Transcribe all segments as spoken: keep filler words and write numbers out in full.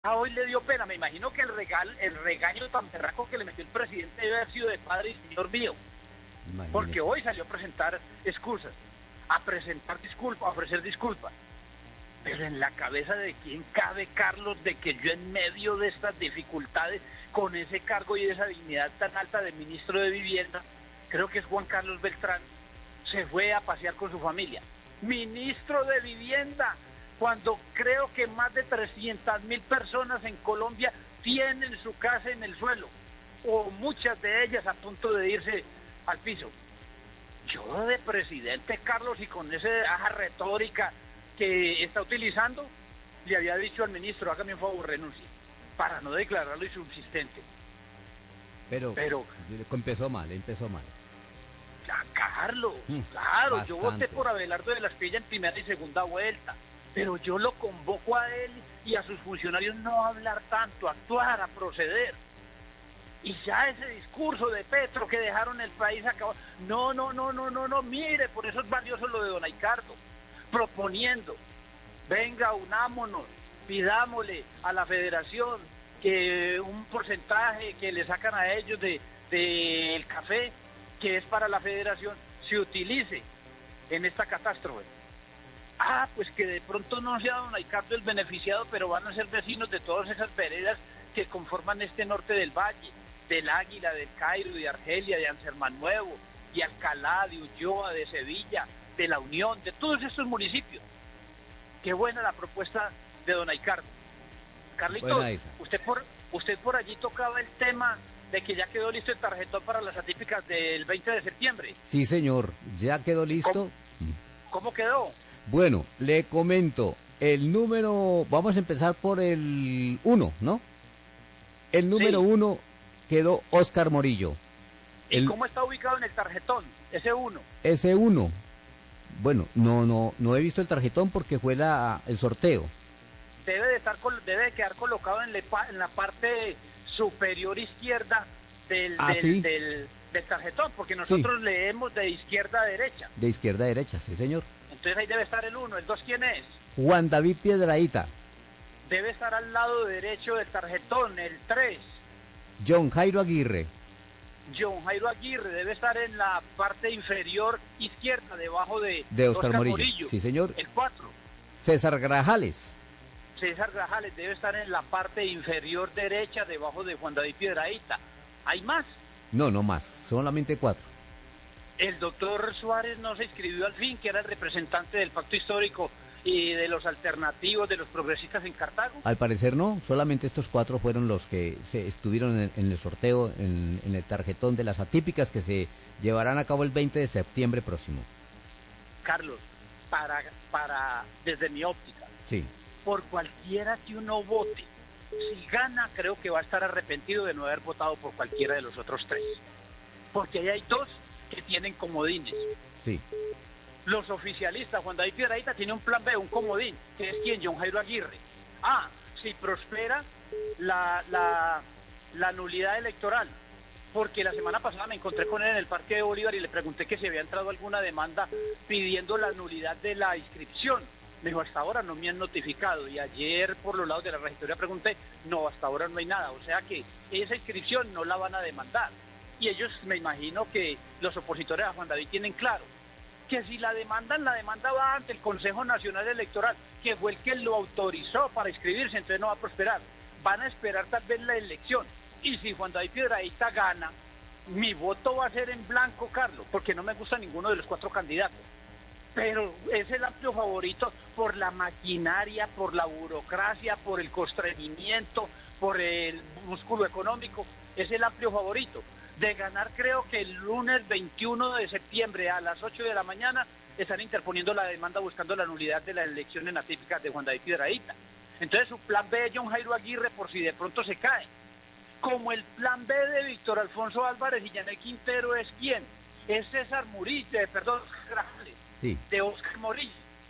hoy le dio pena. Me imagino que el regal, el regaño tan berraco que le metió el presidente debe haber sido de padre y señor mío. Imagínese. Porque hoy salió a presentar excusas, a presentar disculpas, a ofrecer disculpas. Pero en la cabeza de quién cabe, Carlos, de que yo en medio de estas dificultades, con ese cargo y esa dignidad tan alta de ministro de Vivienda, creo que es Juan Carlos Beltrán, se fue a pasear con su familia. Ministro de Vivienda, cuando creo que más de trescientas mil personas en Colombia tienen su casa en el suelo, o muchas de ellas a punto de irse al piso. Yo de presidente, Carlos, y con esa retórica que está utilizando, le había dicho al ministro, hágame un favor, renuncie, para no declararlo insubsistente. Pero, Pero empezó mal, empezó mal. Ya, Carlos, mm, claro, bastante. Yo voté por Abelardo de la Espriella en primera y segunda vuelta, pero yo lo convoco a él y a sus funcionarios no a hablar tanto, a actuar, a proceder. Y ya ese discurso de Petro que dejaron el país acabó. No, no, no, no, no, no, mire, por eso es valioso lo de don Aicardo, proponiendo, venga, unámonos, pidámosle a la federación que un porcentaje que le sacan a ellos de, de el café, que es para la federación, se utilice en esta catástrofe. Ah, pues que de pronto no sea don Aicardo el beneficiado, pero van a ser vecinos de todas esas veredas que conforman este norte del valle, del Águila, del Cairo, de Argelia, de Anserman Nuevo, de Alcalá, de Ulloa, de Sevilla, de La Unión, de todos estos municipios. Qué buena la propuesta de don Aicardo. Carlitos, usted por, usted por allí tocaba el tema de que ya quedó listo el tarjetón para las atípicas del veinte de septiembre. Sí, señor, ya quedó listo. ¿Cómo, ¿Cómo quedó? Bueno, le comento, el número, vamos a empezar por el uno, ¿no? El número sí. uno quedó Oscar Morillo. ¿Y el, cómo está ubicado en el tarjetón, ese uno? Ese uno, bueno, no, no, no he visto el tarjetón porque fue la, el sorteo. Debe de estar, debe de quedar colocado en, le, en la parte superior izquierda del, ¿Ah, del, sí? del, del tarjetón, porque nosotros sí. leemos de izquierda a derecha. De izquierda a derecha, sí, señor. Entonces ahí debe estar el uno. ¿El dos quién es? Juan David Piedrahíta. Debe estar al lado derecho del tarjetón, el tres. John Jairo Aguirre. John Jairo Aguirre debe estar en la parte inferior izquierda, debajo de, de Oscar, Oscar Morillo. Morillo. Sí, señor. El cuatro. César Grajales. César Grajales debe estar en la parte inferior derecha, debajo de Juan David Piedrahíta. ¿Hay más? No, no más, solamente cuatro. El doctor Suárez no se inscribió al fin, que era el representante del pacto histórico y de los alternativos, de los progresistas en Cartago. Al parecer no, solamente estos cuatro fueron los que se estuvieron en, en el sorteo, en, en el tarjetón de las atípicas que se llevarán a cabo el veinte de septiembre próximo. Carlos, para, para desde mi óptica, sí. por cualquiera que uno vote, si gana, creo que va a estar arrepentido de no haber votado por cualquiera de los otros tres. Porque ahí hay dos que tienen comodines. Sí. Los oficialistas, Juan David Piedrahíta tiene un plan B, un comodín, que es quien, John Jairo Aguirre. Ah, si prospera la, la, la nulidad electoral, porque la semana pasada me encontré con él en el Parque de Bolívar y le pregunté que si había entrado alguna demanda pidiendo la nulidad de la inscripción. Me dijo, hasta ahora no me han notificado, y ayer por los lados de la registraduría pregunté, no, hasta ahora no hay nada, o sea que esa inscripción no la van a demandar. Y ellos, me imagino que los opositores a Juan David tienen claro que si la demandan, la demanda va ante el Consejo Nacional Electoral, que fue el que lo autorizó para inscribirse, entonces no va a prosperar. Van a esperar tal vez la elección. Y si Juan David Piedrahíta gana, mi voto va a ser en blanco, Carlos, porque no me gusta ninguno de los cuatro candidatos. Pero es el amplio favorito por la maquinaria, por la burocracia, por el constreñimiento, por el músculo económico. Es el amplio favorito. De ganar, creo que el lunes veintiuno de septiembre a las ocho de la mañana están interponiendo la demanda buscando la nulidad de las elecciones atípicas de Juan David Piedrahíta. Entonces su plan B es John Jairo Aguirre por si de pronto se cae. Como el plan B de Víctor Alfonso Álvarez y Yané Quintero es ¿quién? Es César Murillo, eh, perdón, Grajales, sí. de Oscar Morillo.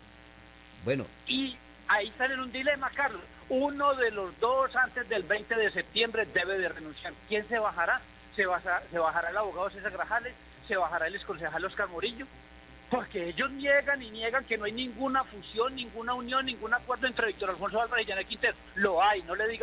Bueno. Y ahí están en un dilema, Carlos. Uno de los dos antes del veinte de septiembre debe de renunciar. ¿Quién se bajará? Se, baja, se bajará el abogado César Grajales, se bajará el exconcejal Oscar Morillo, porque ellos niegan y niegan que no hay ninguna fusión, ninguna unión, ningún acuerdo entre Víctor Alfonso Álvarez y Yané Quintero. Lo hay, no le digan